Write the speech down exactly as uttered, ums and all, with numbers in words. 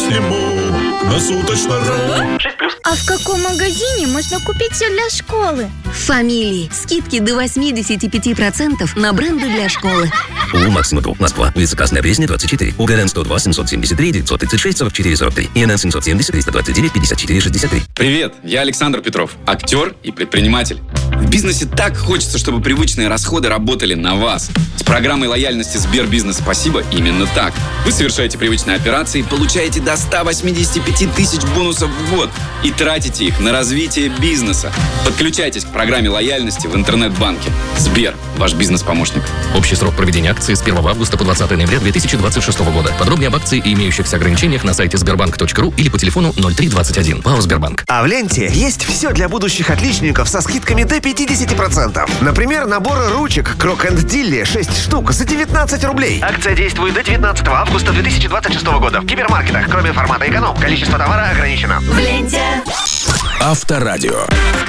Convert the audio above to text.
Максимум на суточно.ру. А в каком магазине можно купить все для школы? В Фамилии. Скидки до восемьдесят пять процентов на бренды для школы. ООО «Максимум», Москва, улица Красная Пресня, двадцать четыре, УГРН сто два семьсот семьдесят три девятьсот тридцать шесть сорок четыре сорок три, ИНН семьсот семьдесят триста двадцать девять пятьдесят четыре шестьдесят три. Привет, я Александр Петров, актер и предприниматель. В бизнесе так хочется, чтобы привычные расходы работали на вас. С программой лояльности Сбербизнес «Спасибо» именно так. Вы совершаете привычные операции, получаете до ста восьмидесяти пяти тысяч бонусов в год и тратите их на развитие бизнеса. Подключайтесь к программе лояльности в интернет-банке. Сбер, ваш бизнес-помощник. Общий срок проведения акции с первого августа по двадцатое ноября две тысячи двадцать шестого года. Подробнее об акции и имеющихся ограничениях на сайте сбербанк точка ру или по телефону ноль три двадцать один. ПАО «Сбербанк». А в ленте есть все для будущих отличников со скидками до пятьдесят процентов. Например, наборы ручек Крок энд Дилли шесть штук за девятнадцать рублей. Акция действует до девятнадцатого августа две тысячи двадцать шестого года. В гипермаркетах, кроме формата эконом, количество товара ограничено. В ленте. Авторадио.